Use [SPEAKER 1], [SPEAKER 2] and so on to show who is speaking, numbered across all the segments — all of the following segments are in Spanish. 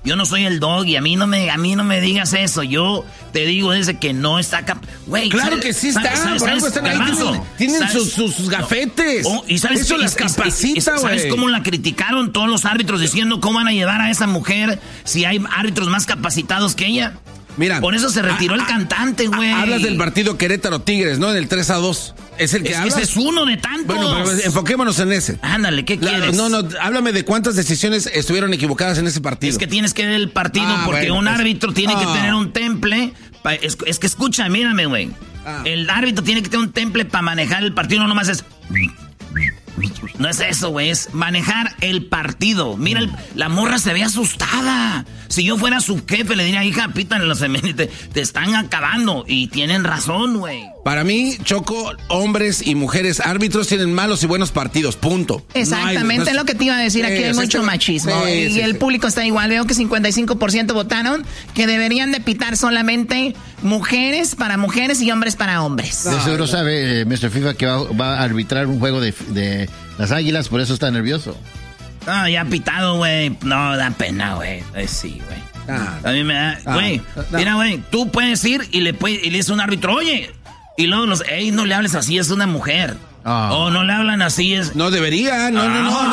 [SPEAKER 1] Yo no soy el dog y a mí no me digas eso. Yo te digo desde que no está... Güey,
[SPEAKER 2] claro que sí está. Tienen sus gafetes.
[SPEAKER 1] ¿Y sabes
[SPEAKER 2] eso las capacita, güey.
[SPEAKER 1] ¿Sabes cómo la criticaron todos los árbitros diciendo cómo van a llevar a esa mujer si hay árbitros más capacitados que ella?
[SPEAKER 2] Mira,
[SPEAKER 1] por eso se retiró el cantante, güey.
[SPEAKER 2] Hablas del partido Querétaro-Tigres, ¿no? Del 3-2. Es el que hablas.
[SPEAKER 1] Ese es uno de tantos.
[SPEAKER 2] Bueno, pero enfoquémonos en ese.
[SPEAKER 1] Ándale, ¿qué quieres?
[SPEAKER 2] No, háblame de cuántas decisiones estuvieron equivocadas en ese partido.
[SPEAKER 1] Es que tienes que ver el partido porque un árbitro tiene que tener un temple. Es que escucha, mírame, güey. El árbitro tiene que tener un temple para manejar el partido, no nomás es... No es eso, güey, es manejar el partido. Mira, la morra se ve asustada. Si yo fuera su jefe, le diría, hija, pítanle los femeninos, te están acabando. Y tienen razón, güey.
[SPEAKER 2] Para mí, Choco, hombres y mujeres árbitros tienen malos y buenos partidos, punto.
[SPEAKER 3] Exactamente, es lo que te iba a decir. Aquí hay mucho machismo. Y el público está igual. Veo que 55% votaron que deberían de pitar solamente mujeres para mujeres y hombres para hombres.
[SPEAKER 4] De seguro sabe, Mr. FIFA, que va a arbitrar un juego de las Águilas, por eso está nervioso.
[SPEAKER 1] No, ya pitado, güey. No, da pena, güey. Sí, güey. A mí me da... Güey, mira, güey, tú puedes ir y le dices a un árbitro, oye... Y luego no le hables así, es una mujer. O no le hablan así, es...
[SPEAKER 2] No deberían, no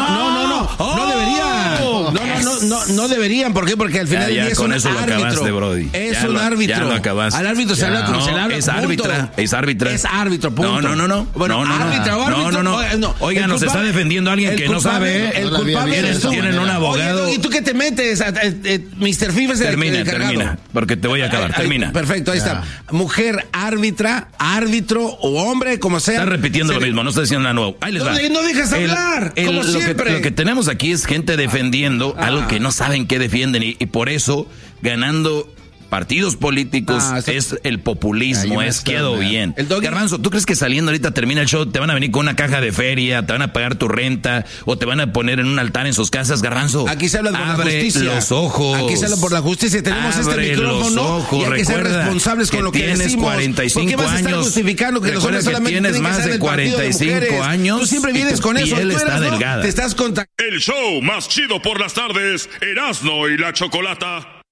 [SPEAKER 2] deberían. No deberían, ¿por qué? Porque al final
[SPEAKER 5] ya
[SPEAKER 2] es
[SPEAKER 5] con
[SPEAKER 2] un
[SPEAKER 5] eso
[SPEAKER 2] árbitro.
[SPEAKER 5] Lo acabaste, Brody.
[SPEAKER 2] Es un árbitro.
[SPEAKER 5] Ya lo acabaste.
[SPEAKER 2] Al árbitro se habla como se le habla.
[SPEAKER 5] Es árbitra. Es árbitro,
[SPEAKER 2] punto.
[SPEAKER 5] No.
[SPEAKER 2] Bueno, árbitro.
[SPEAKER 5] No. Oiga, nos está defendiendo alguien que no sabe.
[SPEAKER 2] El culpable eres tú.
[SPEAKER 5] Tienen un abogado.
[SPEAKER 2] Oye, ¿y tú qué te metes? Mr. FIFA es el encargado.
[SPEAKER 5] Termina, porque te voy a acabar. Termina.
[SPEAKER 2] Perfecto, ahí está. Mujer, árbitra, árbitro o hombre, como sea.
[SPEAKER 5] Está repitiendo lo mismo, no está diciendo nada nuevo. Ahí les va.
[SPEAKER 2] No dejas hablar, como siempre.
[SPEAKER 5] Lo que tenemos aquí es gente defendiendo algo que no saben qué defienden y por eso ganando partidos políticos es el populismo, quedó bien. Garbanzo, ¿tú crees que saliendo ahorita termina el show, te van a venir con una caja de feria, te van a pagar tu renta o te van a poner en un altar en sus casas, Garbanzo?
[SPEAKER 2] Aquí se habla por la justicia.
[SPEAKER 5] Abre los ojos.
[SPEAKER 2] Aquí se habla por la justicia. Tenemos este micrófono y hay que ser responsables con lo que decimos.
[SPEAKER 5] Tienes 45
[SPEAKER 2] ¿Por qué vas a estar
[SPEAKER 5] años?
[SPEAKER 2] justificando que los hombres solamente
[SPEAKER 5] tienes
[SPEAKER 2] tienen que
[SPEAKER 5] más
[SPEAKER 2] estar
[SPEAKER 5] de
[SPEAKER 2] en el partido
[SPEAKER 5] 45 años.
[SPEAKER 2] Tú siempre vienes con eso.
[SPEAKER 5] Piel está delgada.
[SPEAKER 2] Te estás contactando.
[SPEAKER 6] El show más chido por las tardes, Erasmo y la Chocolata.